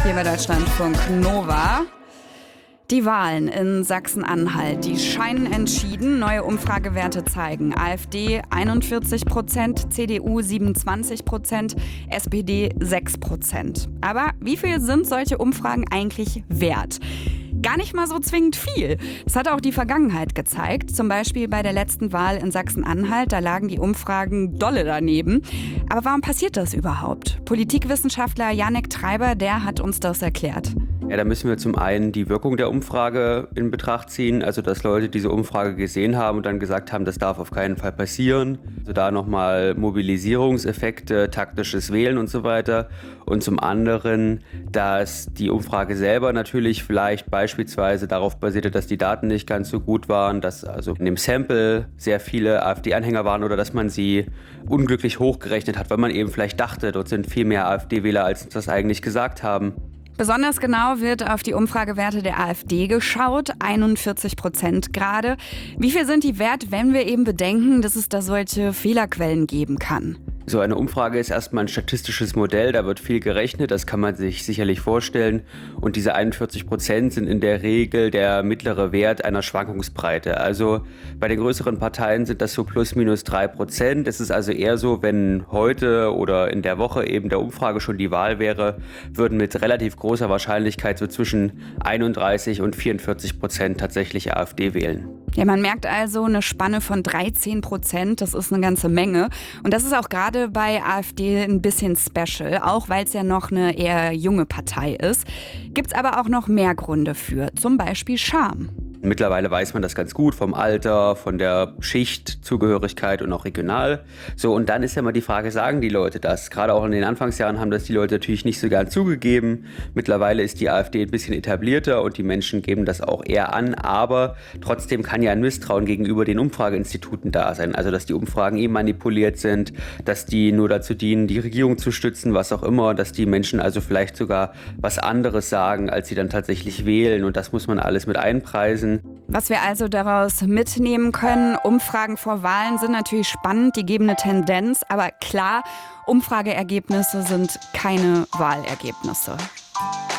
Hier bei Deutschlandfunk Nova. Die Wahlen in Sachsen-Anhalt, die scheinen entschieden. Neue Umfragewerte zeigen AfD 41%, CDU 27%, SPD 6%. Aber wie viel sind solche Umfragen eigentlich wert? Gar nicht mal so zwingend viel. Das hat auch die Vergangenheit gezeigt. Zum Beispiel bei der letzten Wahl in Sachsen-Anhalt, da lagen die Umfragen dolle daneben. Aber warum passiert das überhaupt? Politikwissenschaftler Janek Treiber, der hat uns das erklärt. Ja, da müssen wir zum einen die Wirkung der Umfrage in Betracht ziehen, also dass Leute diese Umfrage gesehen haben und dann gesagt haben, das darf auf keinen Fall passieren. Also da nochmal Mobilisierungseffekte, taktisches Wählen und so weiter. Und zum anderen, dass die Umfrage selber natürlich vielleicht beispielsweise darauf basierte, dass die Daten nicht ganz so gut waren, dass also in dem Sample sehr viele AfD-Anhänger waren oder dass man sie unglücklich hochgerechnet hat, weil man eben vielleicht dachte, dort sind viel mehr AfD-Wähler, als uns das eigentlich gesagt haben. Besonders genau wird auf die Umfragewerte der AfD geschaut, 41% gerade. Wie viel sind die wert, wenn wir eben bedenken, dass es da solche Fehlerquellen geben kann? So eine Umfrage ist erstmal ein statistisches Modell, da wird viel gerechnet, das kann man sich sicherlich vorstellen. Und diese 41% sind in der Regel der mittlere Wert einer Schwankungsbreite. Also bei den größeren Parteien sind das so plus minus 3%. Es ist also eher so, wenn heute oder in der Woche eben der Umfrage schon die Wahl wäre, würden mit relativ großer Wahrscheinlichkeit so zwischen 31 und 44% tatsächlich AfD wählen. Ja, man merkt also eine Spanne von 13%, das ist eine ganze Menge. Und das ist auch gerade bei AfD ein bisschen special, auch weil es ja noch eine eher junge Partei ist. Gibt es aber auch noch mehr Gründe für, zum Beispiel Scham. Mittlerweile weiß man das ganz gut vom Alter, von der Schichtzugehörigkeit und auch regional. So, und dann ist ja mal die Frage, sagen die Leute das? Gerade auch in den Anfangsjahren haben das die Leute natürlich nicht so gern zugegeben. Mittlerweile ist die AfD ein bisschen etablierter und die Menschen geben das auch eher an. Aber trotzdem kann ja ein Misstrauen gegenüber den Umfrageinstituten da sein. Also, dass die Umfragen eben manipuliert sind, dass die nur dazu dienen, die Regierung zu stützen, was auch immer. Dass die Menschen also vielleicht sogar was anderes sagen, als sie dann tatsächlich wählen. Und das muss man alles mit einpreisen. Was wir also daraus mitnehmen können, Umfragen vor Wahlen sind natürlich spannend, die geben eine Tendenz, aber klar, Umfrageergebnisse sind keine Wahlergebnisse.